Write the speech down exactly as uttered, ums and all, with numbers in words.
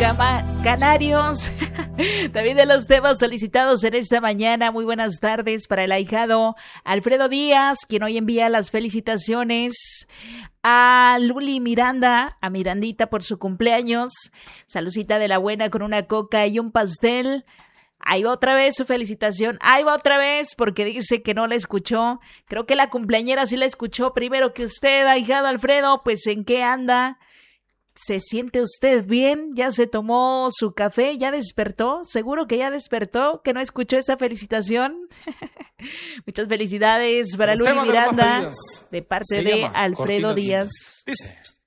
cama- canarios. También de los temas solicitados en esta mañana. Muy buenas tardes para el ahijado Alfredo Díaz, quien hoy envía las felicitaciones a Luli Miranda, a Mirandita por su cumpleaños. Saludcita de la buena con una coca y un pastel. Ahí va otra vez su felicitación. Ahí va otra vez porque dice que no la escuchó. Creo que la cumpleañera sí la escuchó primero que usted, ahijado Alfredo. Pues ¿en qué anda? ¿Se siente usted bien? ¿Ya se tomó su café? ¿Ya despertó? ¿Seguro que ya despertó? ¿Que no escuchó esa felicitación? Muchas felicidades para Luli Miranda de parte de Alfredo Díaz. Dice...